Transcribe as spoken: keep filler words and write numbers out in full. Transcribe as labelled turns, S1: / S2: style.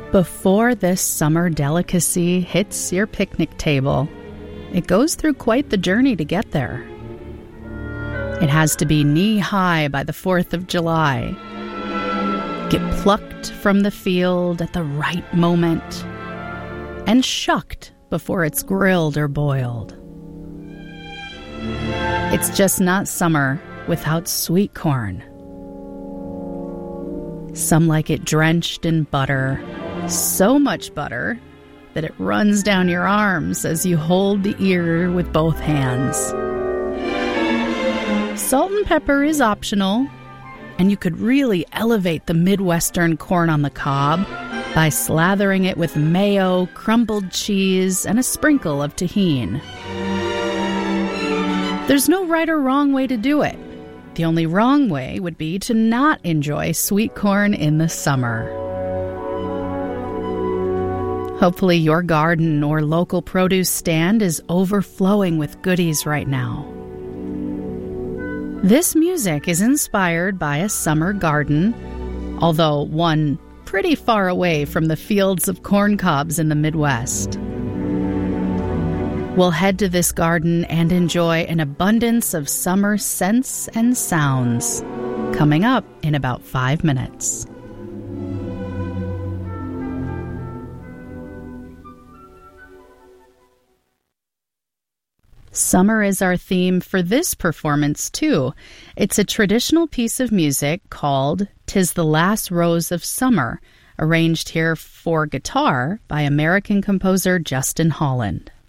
S1: Before this summer delicacy hits your picnic table, it goes through quite the journey to get there. It has to be knee-high by the fourth of July, get plucked from the field at the right moment, and shucked before it's grilled or boiled. It's just not summer without sweet corn. Some like it drenched in butter, so much butter that it runs down your arms as you hold the ear with both hands. Salt and pepper is optional, and you could really elevate the Midwestern corn on the cob by slathering it with mayo, crumbled cheese, and a sprinkle of tahini. There's no right or wrong way to do it. The only wrong way would be to not enjoy sweet corn in the summer. Hopefully your garden or local produce stand is overflowing with goodies right now. This music is inspired by a summer garden, although one pretty far away from the fields of corn cobs in the Midwest. We'll head to this garden and enjoy an abundance of summer scents and sounds, coming up in about five minutes. Summer is our theme for this performance, too. It's a traditional piece of music called "'Tis the Last Rose of Summer," arranged here for guitar by American composer Justin Holland.